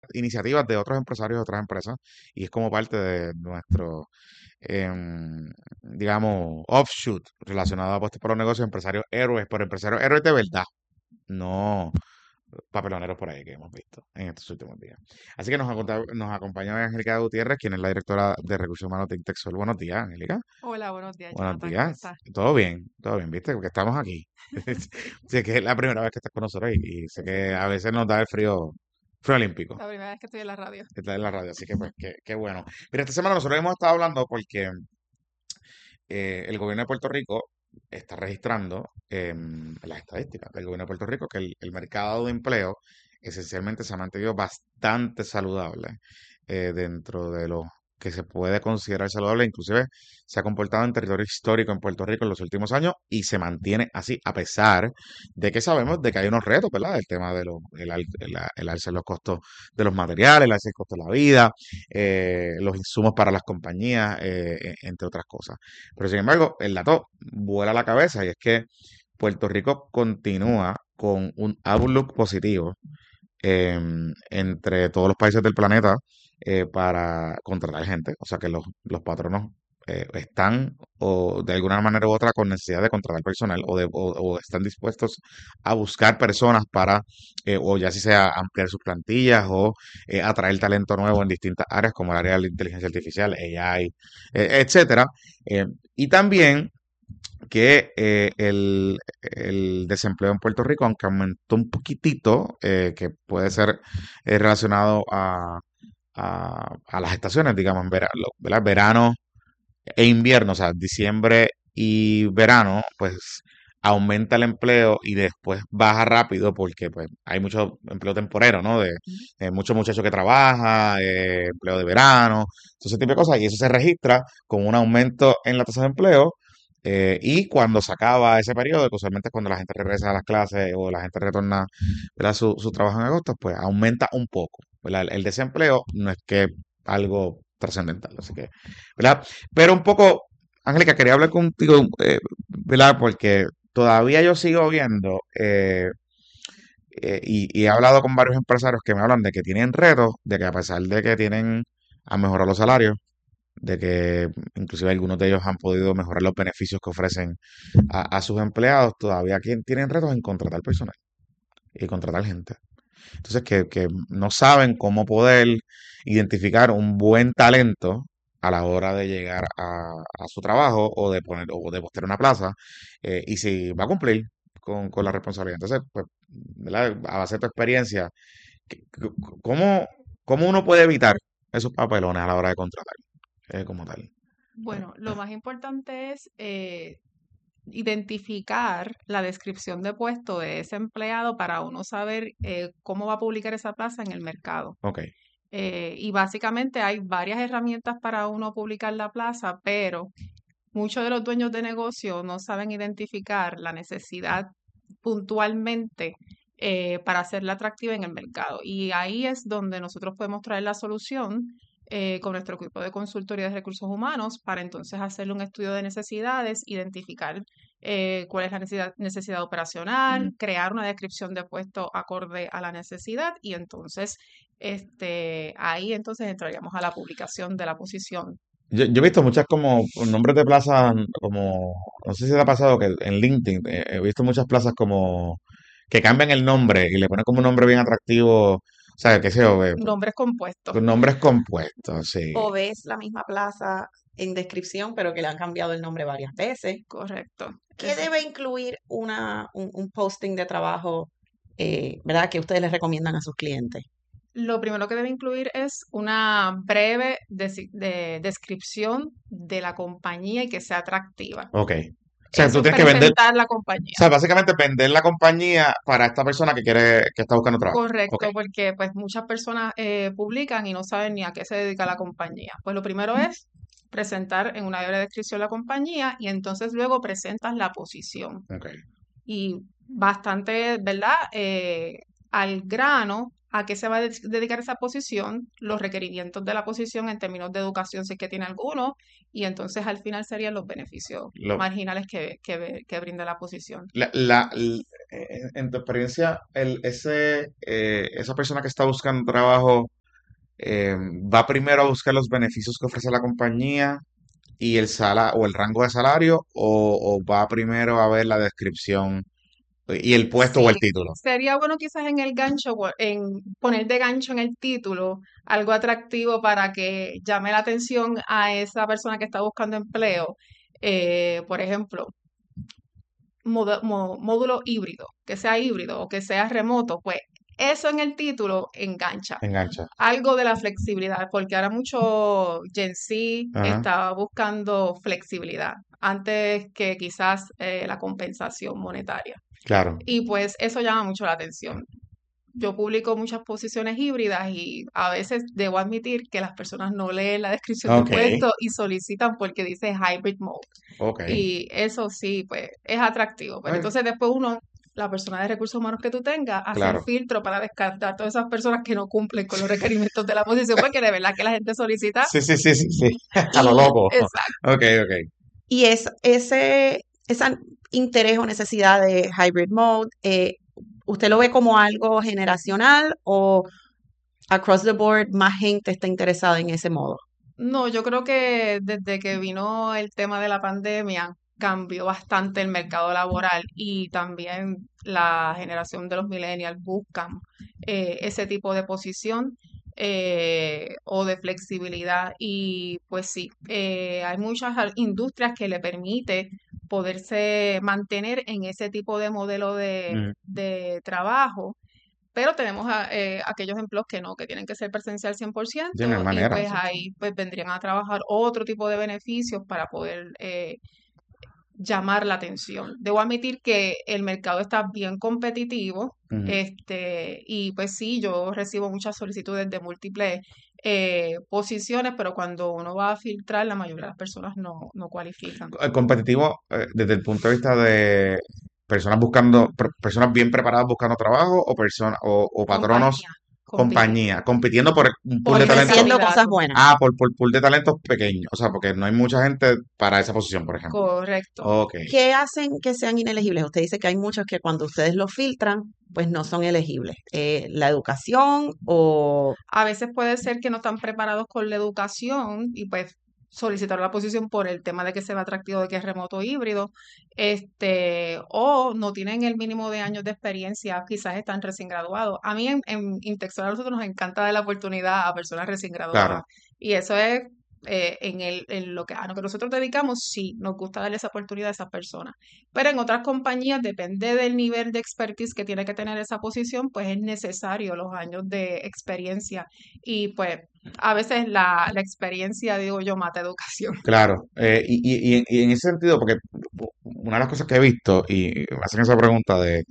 iniciativas de otros empresarios de otras empresas y es como parte de nuestro, digamos, offshoot relacionado a pues, por los negocios empresarios héroes, por empresarios héroes de verdad, no papeloneros por ahí que hemos visto en estos últimos días. Así que nos acompaña Angélica Gutiérrez, quien es la directora de Recursos Humanos de Intexol. Buenos días, Angélica. Hola, buenos días, Buenos Jonathan, ¿cómo días. estás? Todo bien, ¿viste? Porque estamos aquí. Sé que es la primera vez que estás con nosotros y sé que a Exactamente. veces nos da el frío olímpico. La primera vez que estoy en la radio. Está en la radio, así que pues qué bueno. Mira, esta semana nosotros hemos estado hablando porque el gobierno de Puerto Rico está registrando las estadísticas del gobierno de Puerto Rico que el mercado de empleo esencialmente se ha mantenido bastante saludable dentro de lo que se puede considerar saludable, inclusive se ha comportado en territorio histórico en Puerto Rico en los últimos años y se mantiene así a pesar de que sabemos de que hay unos retos, ¿verdad? El tema de el alza en los costos de los materiales, el alza del costo de la vida, los insumos para las compañías, entre otras cosas. Pero sin embargo, el dato vuela a la cabeza y es que Puerto Rico continúa con un outlook positivo entre todos los países del planeta para contratar gente. O sea que los patronos están o de alguna manera u otra con necesidad de contratar personal o están dispuestos a buscar personas para, o ya si sea ampliar sus plantillas o atraer talento nuevo en distintas áreas como el área de la inteligencia artificial, AI, etcétera. Eh, y también que el desempleo en Puerto Rico, aunque aumentó un poquitito, que puede ser relacionado a las estaciones, digamos, en verano, ¿verdad? Verano e invierno, o sea, diciembre y verano, pues aumenta el empleo y después baja rápido porque pues hay mucho empleo temporero, ¿no? Ujú. De mucho muchacho que trabaja, empleo de verano, todo ese tipo de cosas, y eso se registra con un aumento en la tasa de empleo. Y cuando se acaba ese periodo, que usualmente es cuando la gente regresa a las clases o la gente retorna, ¿verdad? Su trabajo en agosto, pues aumenta un poco, ¿verdad? El desempleo no es que algo trascendental, así que, ¿verdad? Pero un poco, Angélica, quería hablar contigo, ¿verdad? Porque todavía yo sigo viendo y he hablado con varios empresarios que me hablan de que tienen retos, de que a pesar de que tienen a mejorar los salarios, de que inclusive algunos de ellos han podido mejorar los beneficios que ofrecen a sus empleados, todavía tienen retos en contratar personal y contratar gente. Entonces, que no saben cómo poder identificar un buen talento a la hora de llegar a su trabajo o de poner o de postear una plaza y si va a cumplir con la responsabilidad. Entonces, pues, ¿verdad? A base de tu experiencia, ¿cómo, cómo uno puede evitar esos papelones a la hora de contratar como tal? Bueno, lo más importante es identificar la descripción de puesto de ese empleado para uno saber cómo va a publicar esa plaza en el mercado. Ok, Y básicamente hay varias herramientas para uno publicar la plaza, pero muchos de los dueños de negocio no saben identificar la necesidad puntualmente para hacerla atractiva en el mercado. Y ahí es donde nosotros podemos traer la solución con nuestro equipo de consultoría de recursos humanos para entonces hacerle un estudio de necesidades, identificar cuál es la necesidad operacional, crear una descripción de puesto acorde a la necesidad y entonces ahí entonces entraríamos a la publicación de la posición. yo he visto muchas como nombres de plazas, como, no sé si te ha pasado que en LinkedIn he visto muchas plazas como que cambian el nombre y le ponen como un nombre bien atractivo, o sea, qué sé yo, Nombres compuestos. con nombres compuestos, sí. O ves la misma plaza en descripción, pero que le han cambiado el nombre varias veces. Correcto. ¿Qué debe incluir un posting de trabajo, verdad, que ustedes les recomiendan a sus clientes? Lo primero que debe incluir es una breve descripción de la compañía y que sea atractiva. Ok. O sea, Eso tú es tienes que vender, presentar la o compañía. sea, básicamente vender la compañía para esta persona que quiere, que está buscando trabajo. Ok. Correcto, porque pues muchas personas publican y no saben ni a qué se dedica la compañía. Pues lo primero es presentar en una breve descripción la compañía y entonces luego presentas la posición. Ok. Y bastante, ¿verdad? Al grano, a qué se va a dedicar esa posición, los requerimientos de la posición en términos de educación, si es que tiene alguno, y entonces al final serían los beneficios Lo- marginales que brinda la posición. en tu experiencia, esa persona que está buscando trabajo va primero a buscar los beneficios que ofrece la compañía y o el rango de salario, o va primero a ver la descripción y el puesto o el Sí, título. sería bueno quizás en el gancho, en poner de gancho en el título algo atractivo para que llame la atención a esa persona que está buscando empleo. Por ejemplo, módulo híbrido, que sea híbrido o que sea remoto, pues eso en el título engancha. Engancha. Algo de la flexibilidad, porque ahora mucho Gen Z Ajá, está buscando flexibilidad antes que quizás la compensación monetaria. claro. Y pues eso llama mucho la atención. Yo publico muchas posiciones híbridas y a veces debo admitir que las personas no leen la descripción de Ok, puesto y solicitan porque dice hybrid mode. ok. Y eso sí, pues es atractivo. Pero Ay, entonces después uno, la persona de recursos humanos que tú tengas, hace el claro. filtro para descartar todas esas personas que no cumplen con los requerimientos de la posición, porque de verdad que la gente solicita Sí, sí, sí, sí, sí. A lo Y, loco. exacto. Ok, ok. y ese interés o necesidad de hybrid mode, ¿usted lo ve como algo generacional o across the board más gente está interesada en ese modo? No, yo creo que desde que vino el tema de la pandemia cambió bastante el mercado laboral y también la generación de los millennials buscan ese tipo de posición o de flexibilidad y pues sí, hay muchas industrias que le permite poderse mantener en ese tipo de modelo Mm, de trabajo, pero tenemos aquellos empleos que no, que tienen que ser presencial sí, no hay 100% y manera. pues ahí pues vendrían a trabajar otro tipo de beneficios para poder llamar la atención. Debo admitir que el mercado está bien competitivo, Ujú. y pues sí, yo recibo muchas solicitudes de múltiples posiciones, pero cuando uno va a filtrar, la mayoría de las personas no cualifican. Competitivo desde el punto de vista de personas personas bien preparadas buscando trabajo o personas o patronos, Compañía, compitiendo compañía, compitiendo por un pool por de ese talentos. Ofreciendo cosas candidato. buenas. Ah, por pool de talentos pequeños. O sea, porque no hay mucha gente para esa posición, por ejemplo. Correcto. Ok. ¿Qué hacen que sean inelegibles? Usted dice que hay muchos que cuando ustedes los filtran, pues no son elegibles. ¿La educación o A veces puede ser que no están preparados con la educación y pues solicitar la posición por el tema de que se ve atractivo de que es remoto o híbrido, o no tienen el mínimo de años de experiencia, quizás están recién graduados. A mí en Intexora a nosotros nos encanta dar la oportunidad a personas recién graduadas Claro. y eso es en lo a lo que nosotros dedicamos, sí, nos gusta darle esa oportunidad a esas personas. Pero en otras compañías, depende del nivel de expertise que tiene que tener esa posición, pues es necesario los años de experiencia. Y pues a veces la experiencia, digo yo, mata educación. Claro, y en ese sentido, porque una de las cosas que he visto, y me hacen esa pregunta de,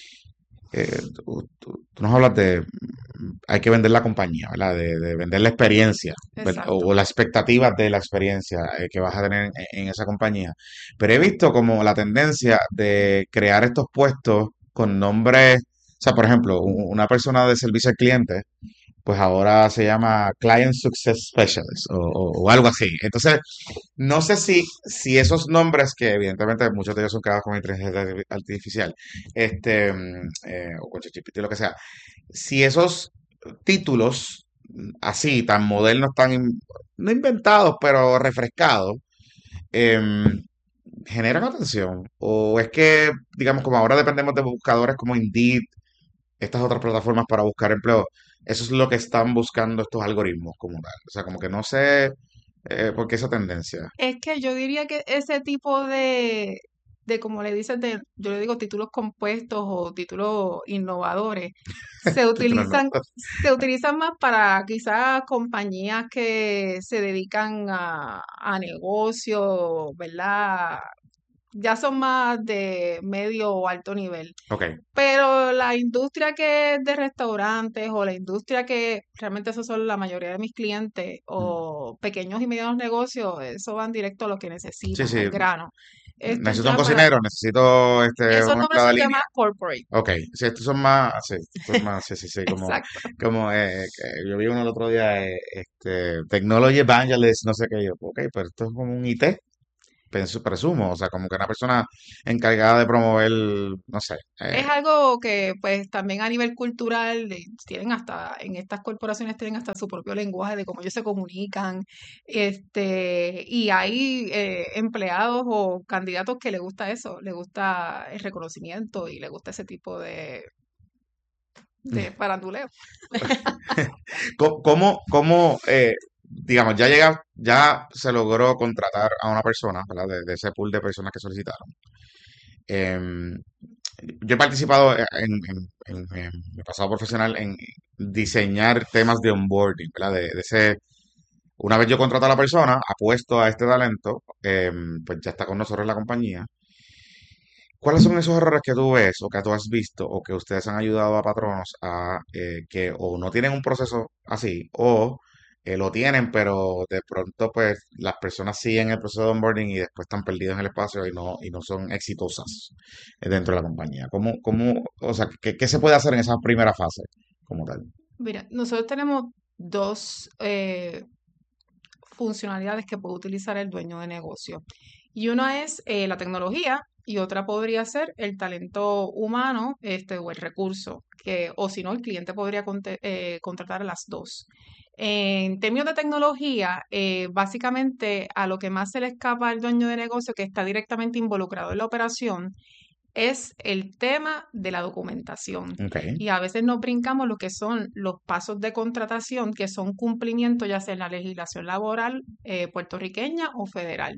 tú nos hablas de, hay que vender la compañía, ¿verdad? De vender la experiencia, Exacto. o las expectativas de la experiencia que vas a tener en esa compañía. Pero he visto como la tendencia de crear estos puestos con nombres, o sea, por ejemplo, una persona de servicio al cliente pues ahora se llama Client Success Specialist o algo así. Entonces, no sé si esos nombres, que evidentemente muchos de ellos son creados con inteligencia artificial, o con ChatGPT, lo que sea, si esos títulos así, tan modernos, no inventados, pero refrescados, em, generan atención. O es que, digamos, como ahora dependemos de buscadores como Indeed, estas otras plataformas para buscar empleo, eso es lo que están buscando estos algoritmos como tal. O sea, como que no sé por qué esa tendencia. Es que yo diría que ese tipo de como le dices, yo le digo títulos compuestos o títulos innovadores, Títulos no. se utilizan más para quizás compañías que se dedican a negocios, ¿verdad? Ya son más de medio o alto nivel. Ok. Pero la industria que es de restaurantes o la industria que realmente esos son la mayoría de mis clientes Mm. o pequeños y medianos negocios, eso van directo a lo que Sí, necesitan, sí. al grano. Esto es Necesito un ya para, cocinero, necesito esos una nombres empleada son de ya línea. más corporate. Ok, sí, estos son más, sí, sí, sí, Exacto. como yo vi uno el otro día, Technology Evangelist, no sé qué, yo, ok, pero esto es como un IT. presumo, o sea, como que una persona encargada de promover, no sé, Es algo que pues también a nivel cultural tienen hasta, en estas corporaciones tienen hasta su propio lenguaje de cómo ellos se comunican, y hay empleados o candidatos que les gusta eso, les gusta el reconocimiento y les gusta ese tipo de faranduleo. digamos, ya se logró contratar a una persona, ¿verdad? De ese pool de personas que solicitaron. Em, yo he participado en mi pasado profesional en diseñar temas de onboarding, ¿verdad? Una vez yo contrato a la persona, apuesto a este talento, pues ya está con nosotros en la compañía. ¿Cuáles son esos errores que tú ves o que tú has visto o que ustedes han ayudado a patronos a que o no tienen un proceso así o lo tienen, pero de pronto pues las personas siguen el proceso de onboarding y después están perdidos en el espacio y no son exitosas dentro de la compañía? O sea, qué se puede hacer en esa primera fase como tal? Mira, nosotros tenemos dos funcionalidades que puede utilizar el dueño de negocio. Y una es la tecnología y otra podría ser el talento humano, o el recurso, o si no, el cliente podría contratar a las dos. En términos de tecnología, básicamente a lo que más se le escapa al dueño de negocio que está directamente involucrado en la operación es el tema de la documentación. Ok. Y a veces nos brincamos lo que son los pasos de contratación, que son cumplimiento ya sea en la legislación laboral puertorriqueña o federal.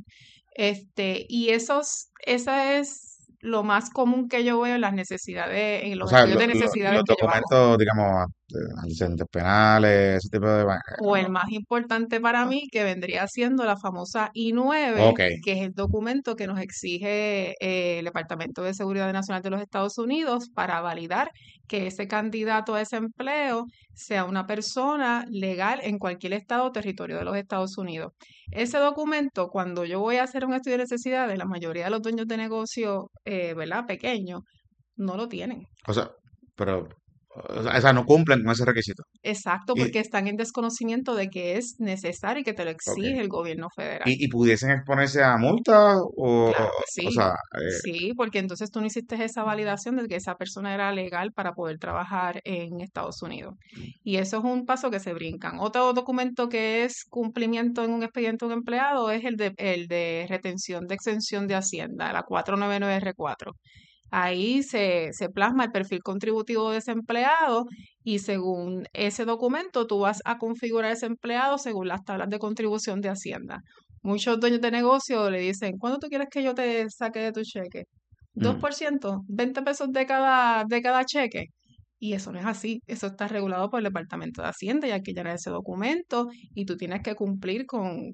Esa es lo más común que yo veo en las necesidades, en O los sea, estudios de necesidades los que yo hago. documentos, digamos, antecedentes penales, ese tipo de... O el más importante para mí, que vendría siendo la famosa I-9, Ok. que es el documento que nos exige el Departamento de Seguridad Nacional de los Estados Unidos para validar que ese candidato a ese empleo sea una persona legal en cualquier estado o territorio de los Estados Unidos. Ese documento, cuando yo voy a hacer un estudio de necesidades, la mayoría de los dueños de negocio, ¿verdad? Pequeños, no lo tienen. O sea, pero, o sea, no cumplen con ese requisito. Exacto, Y, porque están en desconocimiento de que es necesario y que te lo ok. exige el gobierno federal. Y pudiesen exponerse a multa Claro que o sí, sea, sí, porque entonces tú no hiciste esa validación de que esa persona era legal para poder trabajar en Estados Unidos. Y eso es un paso que se brincan. Otro documento que es cumplimiento en un expediente de un empleado es el de retención de exención de Hacienda, la 499R4. Ahí se plasma el perfil contributivo de ese empleado y según ese documento tú vas a configurar ese empleado según las tablas de contribución de Hacienda. Muchos dueños de negocio le dicen, ¿cuándo tú quieres que yo te saque de tu cheque? ¿Dos mm, por ciento, 20 pesos de cada cheque. Y eso no es así, eso está regulado por el Departamento de Hacienda y hay que llenar ese documento y tú tienes que cumplir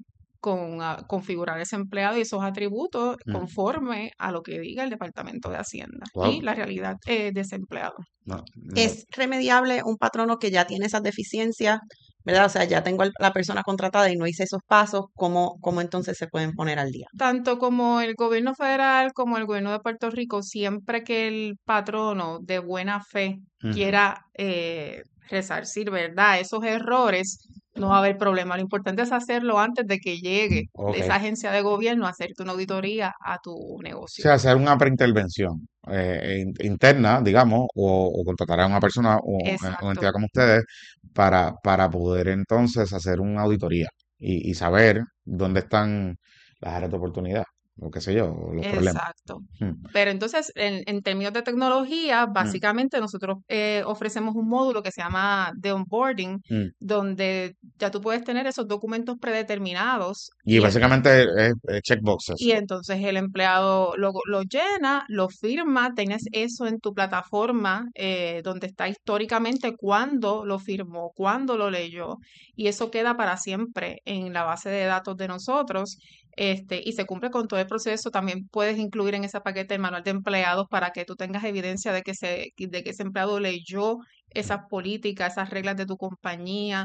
con configurar ese empleado y esos atributos mm, conforme a lo que diga el Departamento de Hacienda y wow, la realidad de ese empleado. no, no, ¿Es remediable un patrono que ya tiene esas deficiencias, ¿verdad? O sea, ya tengo la persona contratada y no hice esos pasos, ¿cómo entonces se pueden poner al día? Tanto como el gobierno federal como el gobierno de Puerto Rico, siempre que el patrono de buena fe ujú, quiera resarcir, ¿verdad? Esos errores, no va a haber problema. Lo importante es hacerlo antes de que llegue ok. esa agencia de gobierno a hacerte una auditoría a tu O negocio. sea, hacer una preintervención interna, digamos, o contratar a una persona o una Exacto. entidad como ustedes para poder entonces hacer una auditoría y saber dónde están las áreas de oportunidad, o qué sé yo, o los problemas. Exacto. Mm, Pero entonces, en términos de tecnología, mm, básicamente nosotros ofrecemos un módulo que se llama de onboarding, mm. donde ya tú puedes tener esos documentos predeterminados Y básicamente es checkboxes. y entonces el empleado lo llena, lo firma, tienes eso en tu plataforma donde está históricamente cuándo lo firmó, cuándo lo leyó, y eso queda para siempre en la base de datos de nosotros, y se cumple con todo el proceso. También puedes incluir en ese paquete el manual de empleados para que tú tengas evidencia de que ese empleado leyó esas políticas, esas reglas de tu compañía.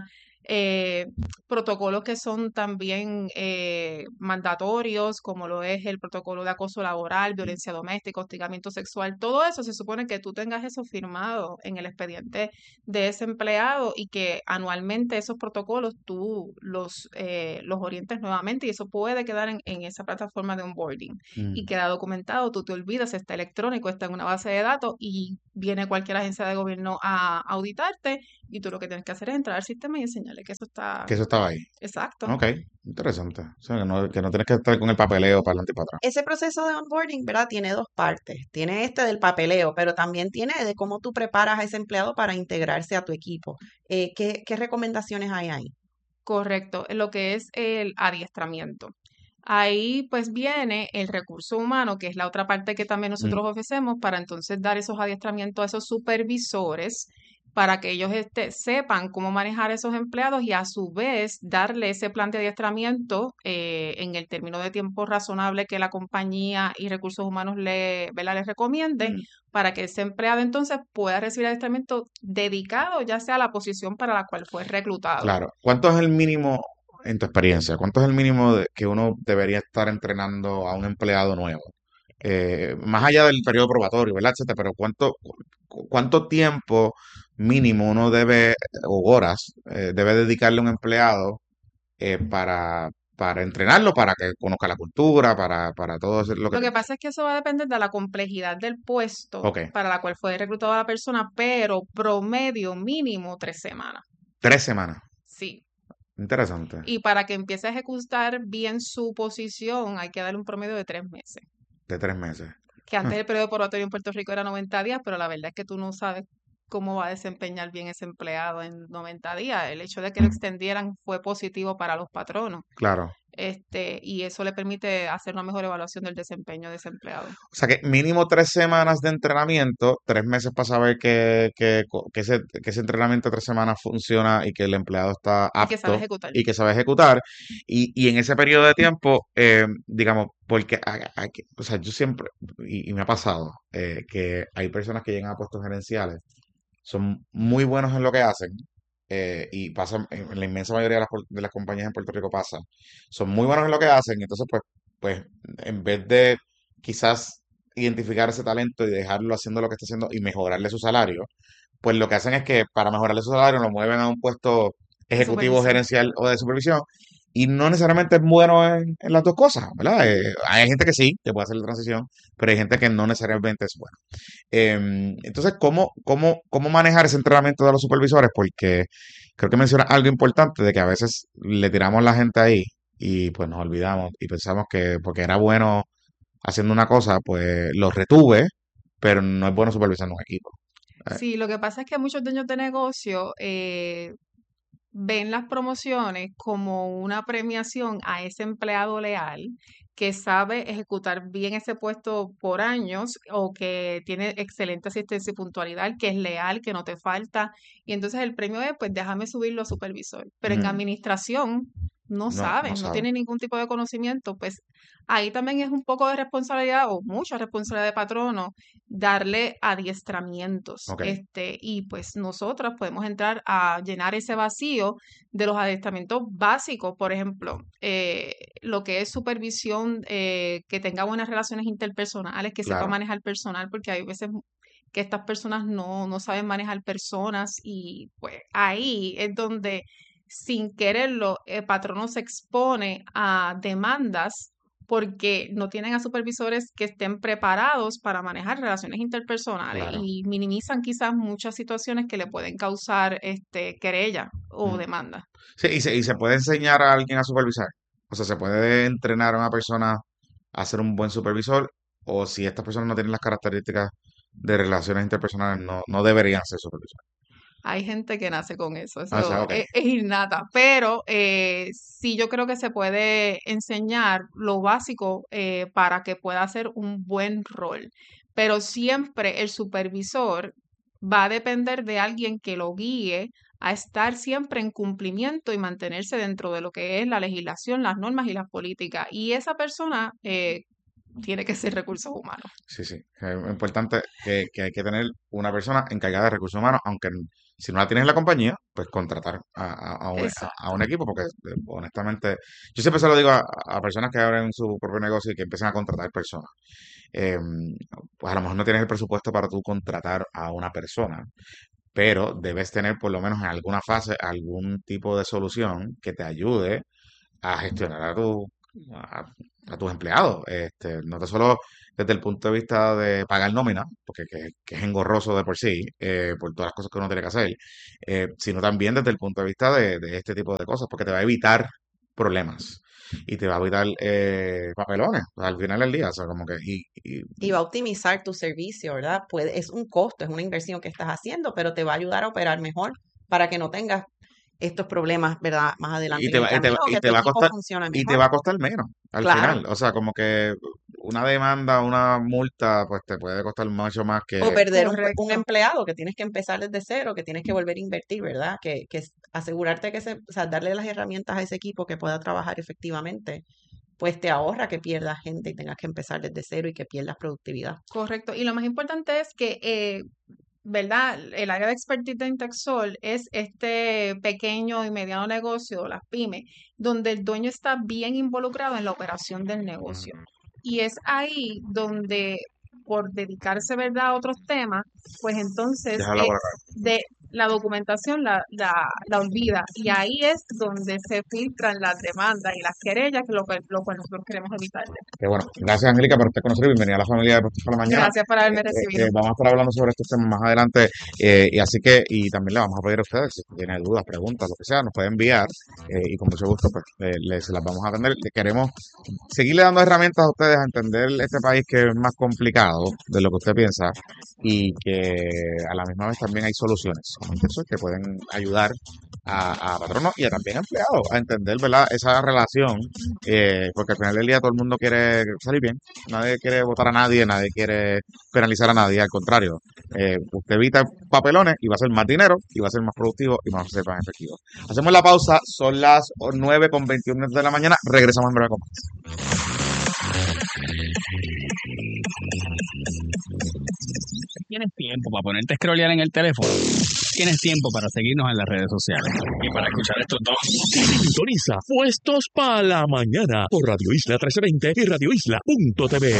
eh, protocolos que son también mandatorios, como lo es el protocolo de acoso laboral, violencia doméstica, hostigamiento sexual, todo eso se supone que tú tengas eso firmado en el expediente de ese empleado y que anualmente esos protocolos tú los orientes nuevamente y eso puede quedar en esa plataforma de onboarding y Mm. queda documentado, tú te olvidas, está electrónico, está en una base de datos y viene cualquier agencia de gobierno a auditarte y tú lo que tienes que hacer es entrar al sistema y enseñarle que eso está Que eso estaba ahí. exacto. Ok, interesante. O sea, que no tienes que estar con el papeleo para adelante y para atrás. Ese proceso de onboarding, ¿verdad? Tiene dos partes. Tiene este del papeleo, pero también tiene de cómo tú preparas a ese empleado para integrarse a tu equipo. ¿Qué recomendaciones hay ahí? Correcto, lo que es el adiestramiento. Ahí pues viene el recurso humano, que es la otra parte que también Mm. nosotros ofrecemos para entonces dar esos adiestramientos a esos supervisores para que ellos sepan cómo manejar esos empleados y a su vez darle ese plan de adiestramiento en el término de tiempo razonable que la compañía y recursos humanos ¿verdad? Les recomiende Mm. para que ese empleado entonces pueda recibir adiestramiento dedicado ya sea a la posición para la cual fue reclutado. Claro. ¿Cuánto es el mínimo, en tu experiencia, cuánto es el mínimo que uno debería estar entrenando a un empleado nuevo? Más allá del periodo probatorio, ¿verdad? Etcétera, pero ¿cuánto tiempo mínimo uno debe, o horas, debe dedicarle a un empleado para entrenarlo, para que conozca la cultura, para todo eso, lo que Lo que tiene que pasa es que eso va a depender de la complejidad del puesto hacer? Ok, para la cual fue reclutada la persona, pero promedio mínimo 3 semanas. 3 semanas. Sí. Interesante. Y para que empiece a ejecutar bien su posición, hay que darle un promedio de 3 meses. De 3 meses. Que antes el periodo probatorio en Puerto Rico era 90 días, pero la verdad es que tú no sabes cómo va a desempeñar bien ese empleado en 90 días. El hecho de que lo extendieran fue positivo para los patronos. Claro. Y eso le permite hacer una mejor evaluación del desempeño de ese empleado. O sea que mínimo 3 semanas de entrenamiento, 3 meses para saber que ese entrenamiento de 3 semanas funciona y que el empleado está Y que sabe apto ejecutar. y que sabe ejecutar. Y en ese periodo de tiempo, digamos, porque o sea, yo siempre, y me ha pasado, que hay personas que llegan a puestos gerenciales, son muy buenos en lo que hacen, y pasan, en la inmensa mayoría de las compañías en Puerto Rico pasa, son muy buenos en lo que hacen, y entonces pues en vez de quizás identificar ese talento y dejarlo haciendo lo que está haciendo y mejorarle su salario, pues lo que hacen es que para mejorarle su salario lo mueven a un puesto De ejecutivo, supervisión. gerencial o de supervisión, y no necesariamente es bueno en las dos cosas, ¿verdad? Hay gente que sí, que puede hacer la transición, pero hay gente que no necesariamente es buena. Entonces, ¿cómo manejar ese entrenamiento de los supervisores? Porque creo que menciona algo importante de que a veces le tiramos la gente ahí y pues nos olvidamos y pensamos que porque era bueno haciendo una cosa, pues lo retuve, pero no es bueno supervisando un equipo. Eh, Sí, lo que pasa es que muchos dueños de negocio ven las promociones como una premiación a ese empleado leal que sabe ejecutar bien ese puesto por años o que tiene excelente asistencia y puntualidad, que es leal, que no te falta. Y entonces el premio es, pues déjame subirlo a supervisor. Pero en mm, administración no no, no saben, no sabe. tienen ningún tipo de conocimiento. Pues ahí también es un poco de responsabilidad o mucha responsabilidad de patrono darle adiestramientos. Ok, Y pues nosotras podemos entrar a llenar ese vacío de los adiestramientos básicos, por ejemplo, lo que es supervisión, que tenga buenas relaciones interpersonales, que sepa claro. manejar personal, porque hay veces que estas personas no saben manejar personas y pues ahí es donde sin quererlo el patrono se expone a demandas porque no tienen a supervisores que estén preparados para manejar relaciones interpersonales Claro. y minimizan quizás muchas situaciones que le pueden causar querella o Mm. demanda. Sí, y se puede enseñar a alguien a supervisar. O sea, se puede entrenar a una persona a ser un buen supervisor, o si estas personas no tienen las características de relaciones interpersonales, no deberían ser supervisores. Hay gente que nace con O sea, eso ok, es innata, pero sí yo creo que se puede enseñar lo básico para que pueda hacer un buen rol, pero siempre el supervisor va a depender de alguien que lo guíe a estar siempre en cumplimiento y mantenerse dentro de lo que es la legislación, las normas y las políticas, y esa persona tiene que ser recursos humanos. sí, sí. Es importante que hay que tener una persona encargada de recursos humanos, aunque Si no la tienes en la compañía, pues contratar a un Exacto. equipo, porque honestamente, yo siempre se lo digo a personas que abren su propio negocio y que empiezan a contratar personas. Pues a lo mejor no tienes el presupuesto para tú contratar a una persona, pero debes tener por lo menos en alguna fase algún tipo de solución que te ayude a gestionar a, a tus empleados. No solo desde el punto de vista de pagar nómina, porque que es engorroso de por sí, por todas las cosas que uno tiene que hacer, sino también desde el punto de vista de este tipo de cosas, porque te va a evitar problemas y te va a evitar papelones al final del día. O sea, como que, Y va a optimizar tu servicio, ¿verdad? Es un costo, es una inversión que estás haciendo, pero te va a ayudar a operar mejor para que no tengas estos problemas, ¿verdad? Más y adelante te en el va, y te va, camino o y que tu te va a equipo costar, funcione y te mejor. va a costar menos al Claro. final. O sea, como que una demanda, una multa, pues te puede costar mucho más O que... perder un Correcto. empleado que tienes que empezar desde cero, que tienes que volver a invertir, ¿verdad? Asegurarte o sea, darle las herramientas a ese equipo que pueda trabajar efectivamente, pues te ahorra que pierdas gente y tengas que empezar desde cero y que pierdas productividad. Correcto. Y lo más importante es que, ¿verdad? El área de expertise de Intexol es este pequeño y mediano negocio, las pymes, donde el dueño está bien involucrado en la operación del negocio. Ujú. Y es ahí donde, por dedicarse, ¿verdad?, a otros temas, pues entonces Déjalo por acá. de la documentación la olvida. Y ahí es donde se filtran las demandas y las querellas, que lo cual nosotros queremos evitar. Que bueno, gracias Angélica por este conocer. Bienvenida a la familia de Puestos por la Mañana. Gracias por haberme recibido. Vamos a estar hablando sobre estos temas más adelante y así que, y también le vamos a pedir a ustedes, si tienen dudas, preguntas, lo que sea, nos pueden enviar y con mucho gusto pues les las vamos a atender. Queremos seguirle dando herramientas a ustedes a entender este país que es más complicado de lo que usted piensa y que a la misma vez también hay soluciones como Intexol que pueden ayudar a patronos y a también a empleados a entender, ¿verdad?, esa relación, porque al final del día todo el mundo quiere salir bien, nadie quiere votar a nadie, nadie quiere penalizar a nadie, al contrario, usted evita papelones y va a ser más dinero y va a ser más productivo y va a ser más efectivo. Hacemos la pausa, son las 9:21 de la mañana, regresamos en breve con más. Tienes tiempo para ponerte a scrollear en el teléfono. Tienes tiempo para seguirnos en las redes sociales. Y para escuchar estos dos. Sintoniza Puestos para la Mañana por Radio Isla 1320 y radioisla.tv.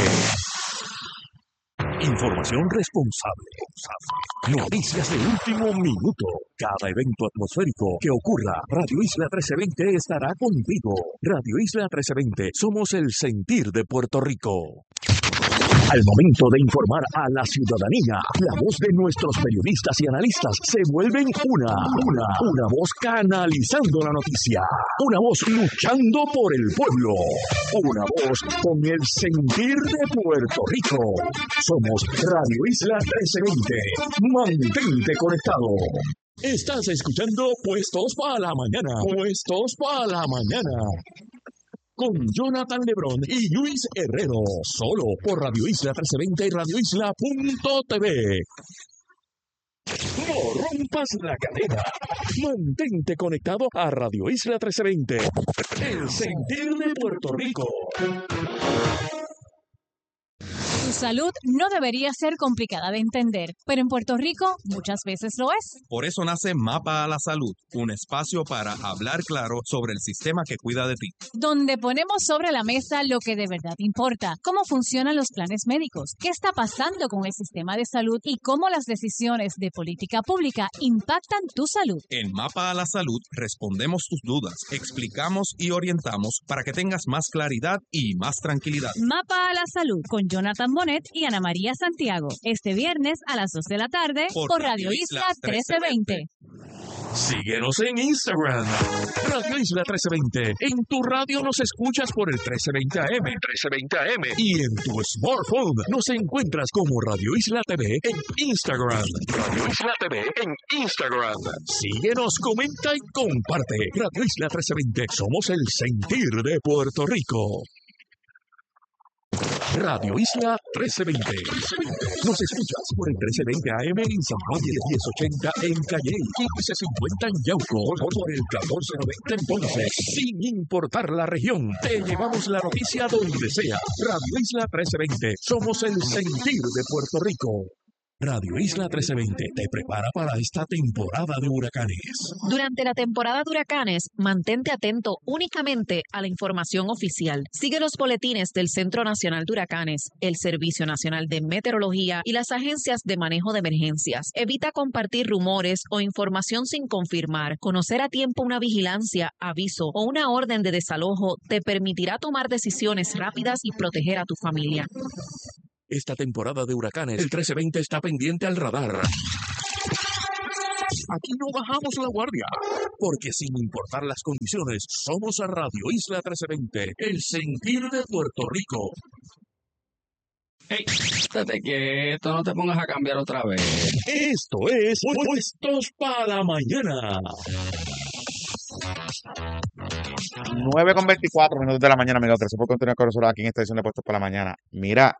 Información responsable. Noticias de último minuto. Cada evento atmosférico que ocurra, Radio Isla 1320 estará contigo. Radio Isla 1320, somos el sentir de Puerto Rico. Al momento de informar a la ciudadanía, la voz de nuestros periodistas y analistas se vuelven una voz canalizando la noticia, una voz luchando por el pueblo, una voz con el sentir de Puerto Rico. Somos Radio Isla 1320. Mantente conectado. Estás escuchando Puestos para la Mañana. Puestos para la Mañana. Con Jonathan Lebrón y Luis Herrero, solo por Radio Isla 1320 y radioisla.tv. No rompas la cadena. Mantente conectado a Radio Isla 1320. El sentir de Puerto Rico. Tu salud no debería ser complicada de entender, pero en Puerto Rico muchas veces lo es. Por eso nace Mapa a la Salud, un espacio para hablar claro sobre el sistema que cuida de ti. Donde ponemos sobre la mesa lo que de verdad importa, cómo funcionan los planes médicos, qué está pasando con el sistema de salud y cómo las decisiones de política pública impactan tu salud. En Mapa a la Salud respondemos tus dudas, explicamos y orientamos para que tengas más claridad y más tranquilidad. Mapa a la Salud con Jonathan Bonet y Ana María Santiago. Este viernes a las 2 de la tarde por Radio Isla 1320. Síguenos en Instagram, Radio Isla 1320. En tu radio nos escuchas por el 1320 AM, y en tu smartphone nos encuentras como Radio Isla TV en Instagram. Radio Isla TV en Instagram. Síguenos, comenta y comparte. Radio Isla 1320. Somos el sentir de Puerto Rico. Radio Isla 1320. Nos escuchas por el 1320 AM en San Juan y el 1080 en Calle, 1550 en Yauco, por el 1490 en Ponce. Sin importar la región, te llevamos la noticia donde sea. Radio Isla 1320. Somos el sentir de Puerto Rico. Radio Isla 1320 te prepara para esta temporada de huracanes. Durante la temporada de huracanes, mantente atento únicamente a la información oficial. Sigue los boletines del Centro Nacional de Huracanes, el Servicio Nacional de Meteorología y las agencias de manejo de emergencias. Evita compartir rumores o información sin confirmar. Conocer a tiempo una vigilancia, aviso o una orden de desalojo te permitirá tomar decisiones rápidas y proteger a tu familia. Esta temporada de huracanes, el 1320 está pendiente al radar. Aquí no bajamos la guardia, porque sin importar las condiciones, somos a Radio Isla 1320, el sentir de Puerto Rico. Hey, estate quieto, no te pongas a cambiar otra vez. Esto es Puestos para Mañana. 9:24 de la mañana, amigo. Gracias por continuar con nosotros aquí en esta edición de Puestos para la Mañana. Mira,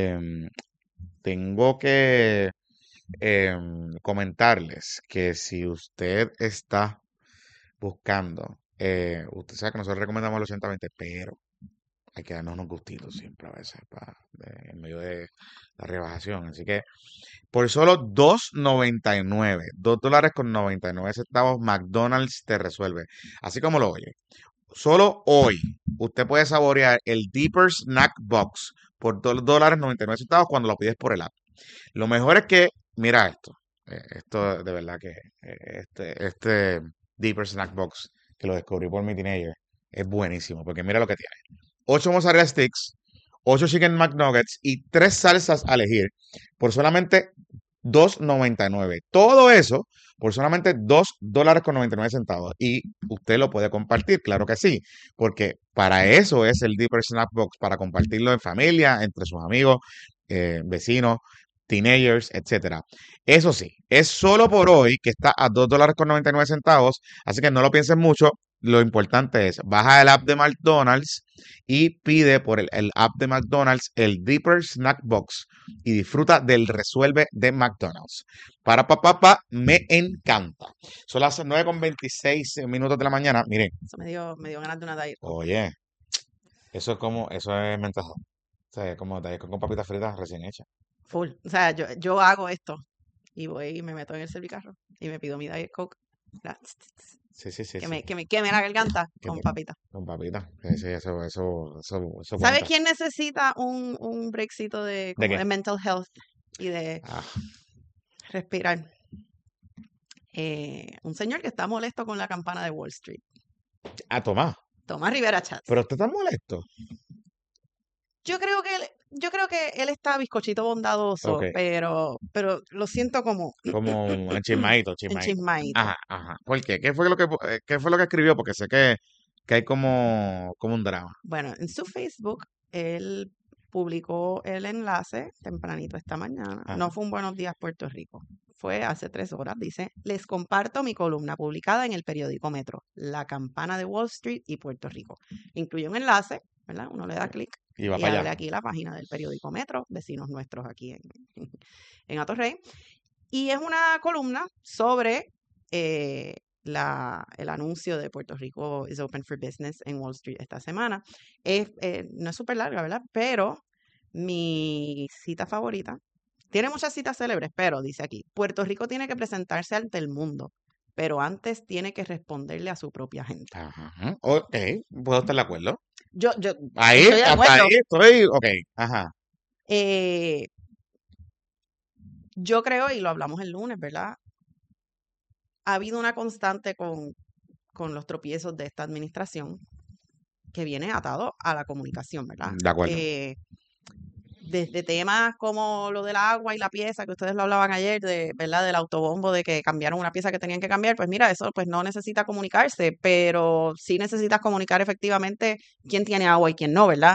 tengo que comentarles que si usted está buscando, usted sabe que nosotros recomendamos el 80-20, pero hay que darnos unos gustitos siempre a veces en medio de la rebajación. Así que por solo $2.99, $2.99, McDonald's te resuelve. Así como lo oye. Solo hoy usted puede saborear el Deeper Snack Box por $2.99 cuando lo pides por el app. Lo mejor es que, mira esto de verdad que este Deeper Snack Box que lo descubrí por mi teenager es buenísimo porque mira lo que tiene. 8 mozzarella sticks, 8 chicken McNuggets y 3 salsas a elegir por solamente $2.99. Todo eso por solamente $2.99. Y usted lo puede compartir, claro que sí, porque para eso es el Deeper Snack Box, para compartirlo en familia, entre sus amigos, vecinos, teenagers, etcétera. Eso sí, es solo por hoy que está a $2.99, así que no lo piensen mucho. Lo importante es, baja el app de McDonald's y pide por el app de McDonald's el Deeper Snack Box y disfruta del resuelve de McDonald's. Para papá, me encanta. Son las 9:26 de la mañana. Miren. Eso me dio ganas de una diet. Oye, eso es mental health. O sea, como diet con papitas fritas recién hechas. Full. O sea, yo hago esto y voy y me meto en el servicarro y me pido mi Diet Coke. Sí. Que me queme la garganta con papitas. Con papitas. Sí, eso ¿Sabes cuenta. quién necesita un breakcito de mental health y de respirar? Un señor que está molesto con la campana de Wall Street. Tomás Rivera Chats. ¿Pero usted está molesto? Yo creo que él está bizcochito bondadoso, Okay. pero lo siento como un enchismadito. enchismadito. Ajá. ¿Por qué? ¿Qué fue lo que escribió? Porque sé que hay como un drama. Bueno, en su Facebook, él publicó el enlace tempranito esta mañana. Ajá. No fue un Buenos Días Puerto Rico. Fue hace 3 horas. Dice, les comparto mi columna publicada en el periódico Metro, La Campana de Wall Street y Puerto Rico. Incluye un enlace, ¿verdad? Uno le da clic Y va y para abre allá. aquí la página del periódico Metro, vecinos nuestros aquí en Atorrey. Y es una columna sobre el anuncio de Puerto Rico is open for business en Wall Street esta semana. No es súper larga, ¿verdad? Pero mi cita favorita, tiene muchas citas célebres, pero dice aquí, Puerto Rico tiene que presentarse ante el mundo, pero antes tiene que responderle a su propia gente. Ajá. Ok, ¿puedo estar de acuerdo? Yo Ahí, estoy de hasta acuerdo. ahí estoy, ok, ajá. Yo creo, y lo hablamos el lunes, ¿verdad? Ha habido una constante con los tropiezos de esta administración que viene atado a la comunicación, ¿verdad? De acuerdo. Desde temas como lo del agua y la pieza, que ustedes lo hablaban ayer, ¿verdad? Del autobombo, de que cambiaron una pieza que tenían que cambiar, pues mira, eso pues no necesita comunicarse, pero sí necesitas comunicar efectivamente quién tiene agua y quién no, ¿verdad?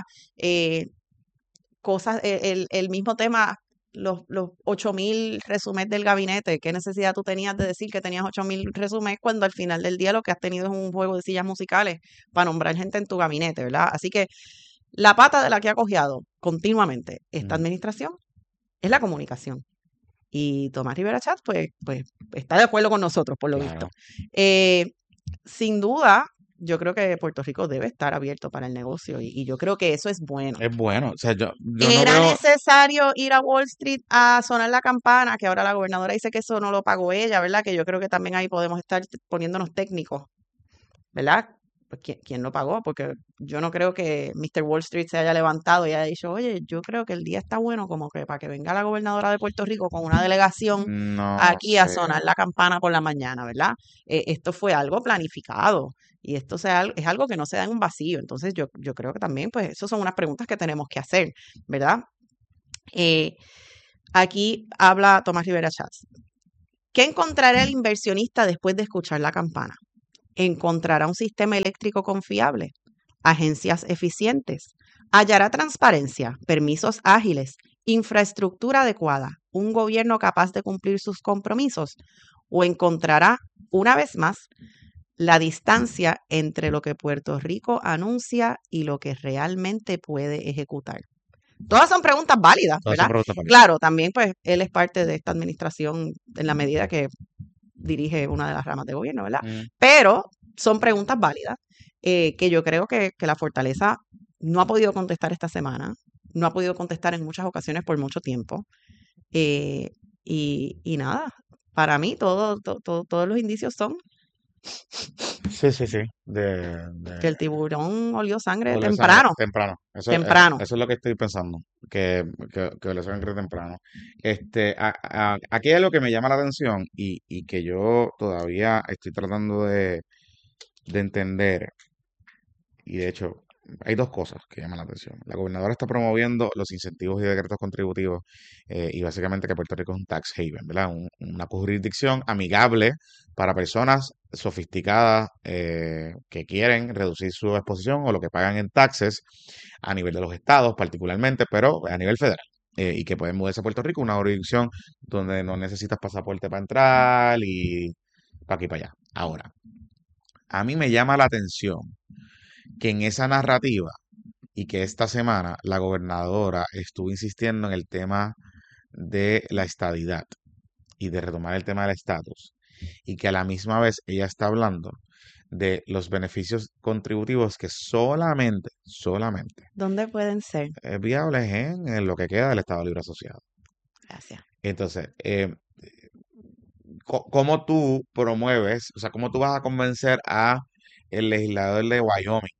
El mismo tema, los 8,000 resúmenes del gabinete, ¿qué necesidad tú tenías de decir que tenías 8,000 resúmenes cuando al final del día lo que has tenido es un juego de sillas musicales para nombrar gente en tu gabinete, ¿verdad? Así que la pata de la que ha cojeado continuamente esta administración es la comunicación. Y Tomás Rivera Chats, pues está de acuerdo con nosotros, por lo visto. Sin duda, yo creo que Puerto Rico debe estar abierto para el negocio y yo creo que eso es bueno. Es bueno. O sea, yo no ¿Era veo. necesario ir a Wall Street a sonar la campana? Que ahora la gobernadora dice que eso no lo pagó ella, ¿verdad? Que yo creo que también ahí podemos estar poniéndonos técnicos, ¿verdad? Pues, ¿quién lo pagó? Porque yo no creo que Mr. Wall Street se haya levantado y haya dicho, oye, yo creo que el día está bueno como que para que venga la gobernadora de Puerto Rico con una delegación No aquí a sé. sonar la campana por la mañana, ¿verdad? Esto fue algo planificado y esto es algo que no se da en un vacío. Entonces yo creo que también, pues, esas son unas preguntas que tenemos que hacer, ¿verdad? Eh, Aquí habla Tomás Rivera Chats. ¿Qué encontrará el inversionista después de escuchar la campana? ¿Encontrará un sistema eléctrico confiable? ¿Agencias eficientes? ¿Hallará transparencia, permisos ágiles, infraestructura adecuada, un gobierno capaz de cumplir sus compromisos? ¿O encontrará, una vez más, la distancia entre lo que Puerto Rico anuncia y lo que realmente puede ejecutar? Todas son preguntas válidas, Todas son ¿verdad? preguntas válidas. Claro, también pues él es parte de esta administración en la medida que dirige una de las ramas de gobierno, ¿verdad? Pero son preguntas válidas que yo creo que la Fortaleza no ha podido contestar esta semana, no ha podido contestar en muchas ocasiones por mucho tiempo. Y nada, para mí todos los indicios son Sí, sí, sí. que el tiburón olió sangre Olió sangre temprano, temprano. Eso, temprano. eso es lo que estoy pensando. Que olió sangre temprano. Aquí hay algo que me llama la atención y que yo todavía estoy tratando de entender. Y de hecho, hay dos cosas que llaman la atención. La gobernadora está promoviendo los incentivos y decretos contributivos y básicamente que Puerto Rico es un tax haven, ¿verdad? Una jurisdicción amigable para personas sofisticadas que quieren reducir su exposición o lo que pagan en taxes a nivel de los estados particularmente, pero a nivel federal. Y que pueden mudarse a Puerto Rico, una jurisdicción donde no necesitas pasaporte para entrar y para aquí y para allá. Ahora, a mí me llama la atención que en esa narrativa y que esta semana la gobernadora estuvo insistiendo en el tema de la estadidad y de retomar el tema del estatus y que a la misma vez ella está hablando de los beneficios contributivos que solamente ¿Dónde pueden ser? es viables en lo que queda del Estado Libre Asociado. Gracias. Entonces, ¿cómo tú promueves, o sea, cómo tú vas a convencer a el legislador de Wyoming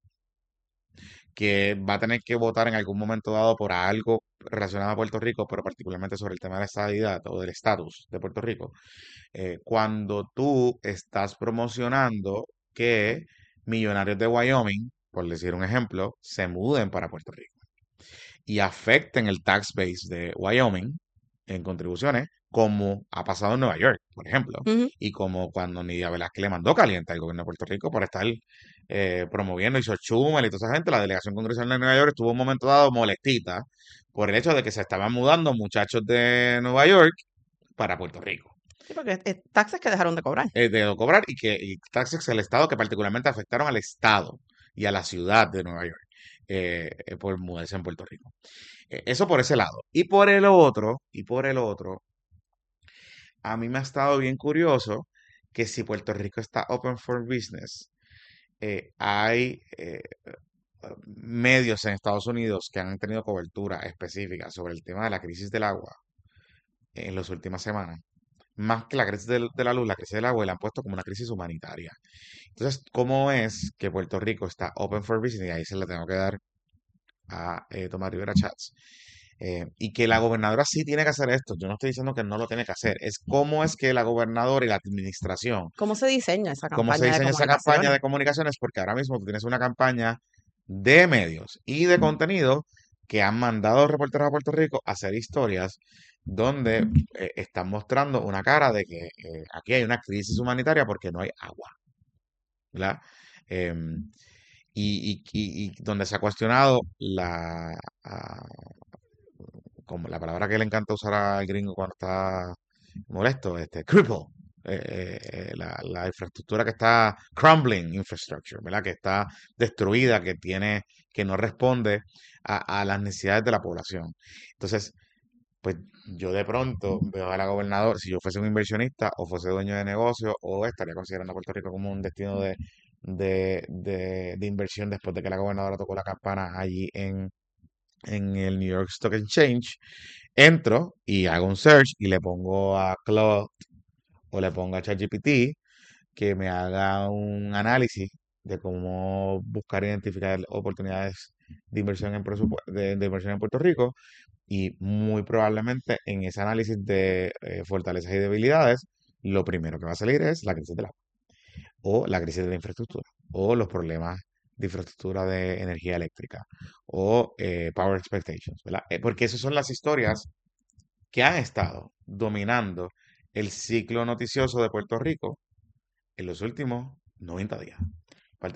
que va a tener que votar en algún momento dado por algo relacionado a Puerto Rico, pero particularmente sobre el tema de la estadidad o del estatus de Puerto Rico, cuando tú estás promocionando que millonarios de Wyoming, por decir un ejemplo, se muden para Puerto Rico y afecten el tax base de Wyoming en contribuciones, como ha pasado en Nueva York, por ejemplo, Ujú. y como cuando Nidia Velázquez le mandó caliente al gobierno de Puerto Rico por estar promoviendo, hizo Schumer y toda esa gente, la delegación congresional de Nueva York estuvo un momento dado molestita por el hecho de que se estaban mudando muchachos de Nueva York para Puerto Rico. Sí, porque taxes que dejaron de cobrar. De cobrar y taxes del Estado que particularmente afectaron al Estado y a la ciudad de Nueva York por mudarse en Puerto Rico. Eso por ese lado. Y por el otro, a mí me ha estado bien curioso que si Puerto Rico está open for business, hay medios en Estados Unidos que han tenido cobertura específica sobre el tema de la crisis del agua en las últimas semanas. Más que la crisis de la luz, la crisis del agua la han puesto como una crisis humanitaria. Entonces, ¿cómo es que Puerto Rico está open for business? Y ahí se la tengo que dar a Tomás Rivera Chats. Y que la gobernadora sí tiene que hacer esto. Yo no estoy diciendo que no lo tiene que hacer. Es cómo es que la gobernadora y la administración, ¿Cómo se diseña esa cómo se campaña de diseña esa campaña de comunicaciones? comunicaciones, porque ahora mismo tú tienes una campaña de medios y de contenido que han mandado reporteros a Puerto Rico a hacer historias donde están mostrando una cara de que aquí hay una crisis humanitaria porque no hay agua, ¿verdad? Em, y donde se ha cuestionado como la palabra que le encanta usar al gringo cuando está molesto, cripple, la infraestructura que está crumbling infrastructure, ¿verdad? Que está destruida, que no responde a las necesidades de la población. Entonces, pues yo de pronto veo a la gobernadora, si yo fuese un inversionista o fuese dueño de negocio o estaría considerando a Puerto Rico como un destino de inversión después de que la gobernadora tocó la campana allí en el New York Stock Exchange. Entro y hago un search y le pongo a Claude o le pongo a ChatGPT que me haga un análisis de cómo buscar e identificar oportunidades de inversión de inversión en Puerto Rico, y muy probablemente en ese análisis de fortalezas y debilidades, lo primero que va a salir es la crisis del agua, o la crisis de la infraestructura, o los problemas de infraestructura de energía eléctrica, o power expectations, ¿verdad? Porque esas son las historias que han estado dominando el ciclo noticioso de Puerto Rico en los últimos 90 días.